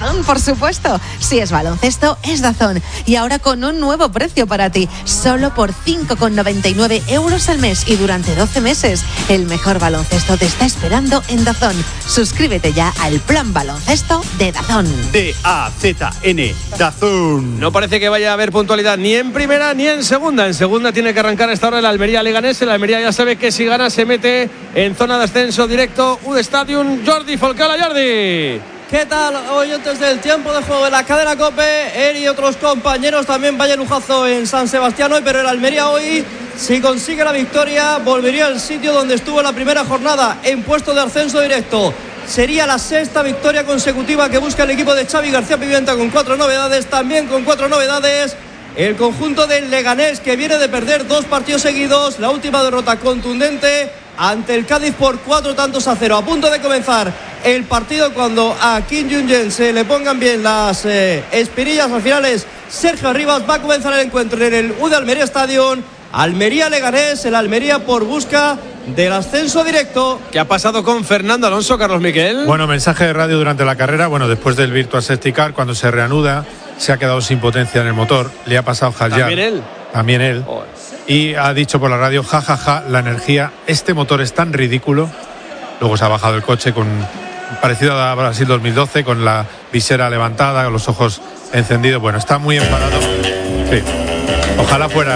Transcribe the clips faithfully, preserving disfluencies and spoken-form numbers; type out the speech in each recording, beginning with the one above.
DAZN, por supuesto. Si es baloncesto, es DAZN. Y ahora con un nuevo precio para ti. Solo por cinco con noventa y nueve euros al mes y durante doce meses. El mejor baloncesto te está esperando en DAZN. Suscríbete ya al plan baloncesto de DAZN. D A Z N, DAZN. No parece que vaya a haber puntualidad ni en primera ni en segunda. En segunda tiene que arrancar a esta hora el Almería Leganés. El Almería ya sabe que si gana se mete en zona de ascenso directo. U D Stadium, Jordi Folcala. Jordi, ¿qué tal, oyentes del tiempo de juego de la cadena COPE? Él y otros compañeros también vaya lujazo en San Sebastián hoy, pero el Almería hoy, si consigue la victoria, volvería al sitio donde estuvo en la primera jornada, en puesto de ascenso directo. Sería la sexta victoria consecutiva que busca el equipo de Xavi García Pimienta, con cuatro novedades, también con cuatro novedades. El conjunto del Leganés, que viene de perder dos partidos seguidos, la última derrota contundente ante el Cádiz por cuatro tantos a cero. A punto de comenzar el partido, cuando a Kim Jong-un se le pongan bien las eh, espinillas al final es Sergio Arribas. Va a comenzar el encuentro en el U D Almería Stadium. Almería Leganés, el Almería por busca del ascenso directo. ¿Qué ha pasado con Fernando Alonso, Carlos Miquel? Bueno, mensaje de radio durante la carrera. Bueno, después del Virtual Safety Car, cuando se reanuda, se ha quedado sin potencia en el motor. Le ha pasado Hadjar. ¿También él? También él. Oh. Y ha dicho por la radio, jajaja, ja, ja, la energía, este motor es tan ridículo. Luego se ha bajado el coche con parecido a Brasil dos mil doce, con la visera levantada, con los ojos encendidos. Bueno, está muy enfadado. Sí. Ojalá fuera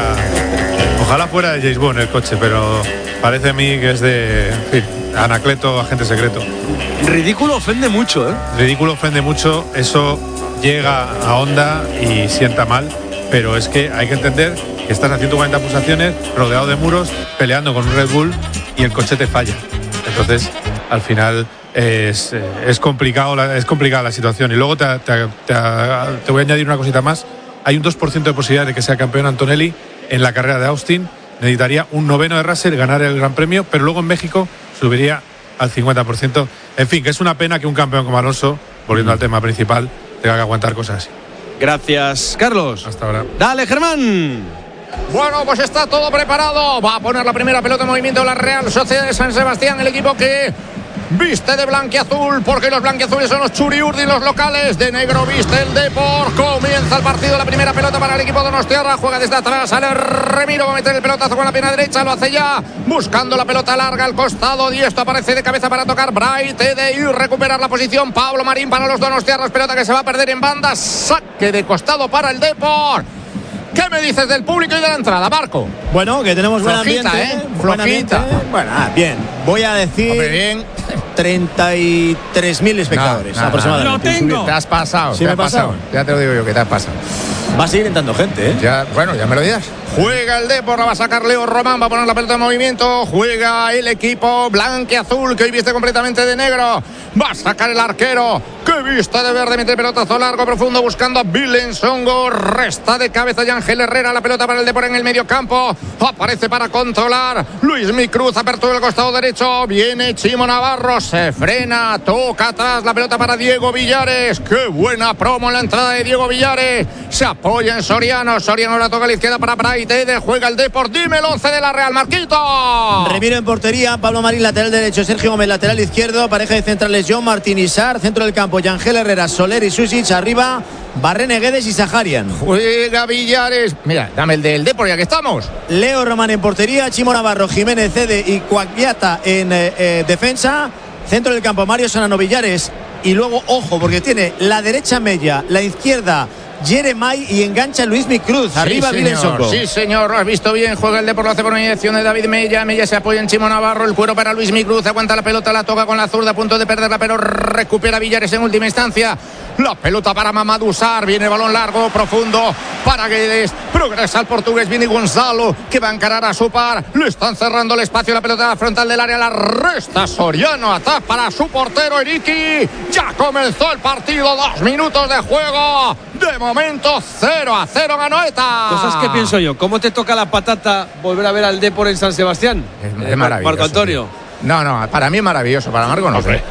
ojalá fuera de James Bond el coche, pero parece a mí que es de, en fin, Anacleto, agente secreto. Ridículo ofende mucho, ¿eh? Ridículo ofende mucho, eso llega a Honda y sienta mal, pero es que hay que entender que estás a ciento cuarenta pulsaciones, rodeado de muros, peleando con un Red Bull y el coche te falla. Entonces, al final es, es complicado es complicada la situación. Y luego te, te, te, te voy a añadir una cosita más. Hay un dos por ciento de posibilidad de que sea campeón Antonelli en la carrera de Austin. Necesitaría un noveno de Russell, ganar el Gran Premio, pero luego en México subiría al cincuenta por ciento. En fin, que es una pena que un campeón como Alonso, volviendo mm. al tema principal, tenga que aguantar cosas así. Gracias, Carlos. Hasta ahora. Dale, Germán. Bueno, pues está todo preparado. Va a poner la primera pelota en movimiento la Real Sociedad de San Sebastián, el equipo que viste de blanquiazul, porque los blanquiazules son los Churiurdi, los locales. De negro viste el Depor. Comienza el partido, la primera pelota para el equipo de Donostiarra. Juega desde atrás, sale Remiro, va a meter el pelotazo con la pierna derecha, lo hace ya, buscando la pelota larga al costado. Y esto aparece de cabeza para tocar Bright de ir recuperar la posición. Pablo Marín para los Donostiarras, pelota que se va a perder en banda. Saque de costado para el Depor. ¿Qué me dices del público y de la entrada, Marco? Bueno, que tenemos buen Flojita, ambiente. ¿eh? Buen Flojita. ambiente. Bueno, ah, bien. Voy a decir Hombre, bien. treinta y tres mil espectadores no, no, aproximadamente. No, lo tengo. Te has pasado. ¿Sí te me has he pasado? pasado? Ya te lo digo yo, que te has pasado. Va a seguir entrando gente, ¿eh? Ya, bueno, ya me lo dirás. Juega el Depor, la va a sacar Leo Román, va a poner la pelota en movimiento. Juega el equipo blanquiazul, que hoy viste completamente de negro. Va a sacar el arquero, que viste de verde, mete el pelotazo largo, profundo, buscando a Bilen Songo. Resta de cabeza y Ángel Herrera, la pelota para el Depor en el medio campo. Aparece para controlar Luis Micruz, apertura del costado derecho. Viene Chimo Navarro, se frena, toca atrás la pelota para Diego Villares. Qué buena promo en la entrada de Diego Villares. Se apoya en Soriano, Soriano la toca a la izquierda para Bright. Juega el Depor, dime el once de la Real, Marquito. Remiro en portería, Pablo Marín lateral derecho, Sergio Gómez lateral izquierdo, pareja de centrales John Martín y Sar, centro del campo Yangel Herrera, Soler y Susic, arriba Barrene, Guedes y Saharian. Juega Villares, mira, dame el del Depor ya que estamos. Leo Román en portería, Chimo Navarro, Jiménez Cede y Cuagliata en eh, eh, defensa, centro del campo Mario Solano, Villares. Y luego, ojo, porque tiene la derecha Mella, la izquierda Jeremai y engancha Luis Micruz. Arriba sí, Bilen Songo. Sí, señor, lo has visto bien. Juega el Depor, lo hace por mediación de David Mella. Mella se apoya en Chimo Navarro. El cuero para Luis Micruz. Aguanta la pelota, la toca con la zurda, a punto de perderla, pero recupera Villares en última instancia. La pelota para Mamadou Sarr. Viene el balón largo, profundo para Guedes. Progresa el portugués. Viene Gonzalo, que va a encarar a su par. Le están cerrando el espacio. La pelota frontal del área. La resta Soriano. Atrás para su portero Eriki. Ya comenzó el partido. Dos minutos de juego. De momento cero a cero ganó ETA. Cosas que pienso yo. ¿Cómo te toca la patata volver a ver al Depor en San Sebastián? Es, es maravilloso. Marco Antonio. Tío. No, no, para mí es maravilloso. Para Marco no sé.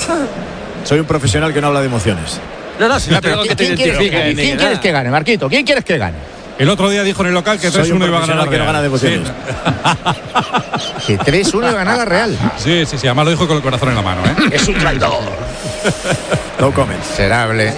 Soy un profesional que no habla de emociones. No, no, si no, pero ¿quién, ¿quién, quieres, que, ¿quién, ¿quién quieres que gane, Marquito? ¿Quién quieres que gane? El otro día dijo en el local que tres uno iba a ganar la Real. Que no gana de emociones. Sí. Que tres uno iba a ganar la Real. Sí, sí, sí, además lo dijo con el corazón en la mano, ¿eh? Es un traidor. No comments. Miserable.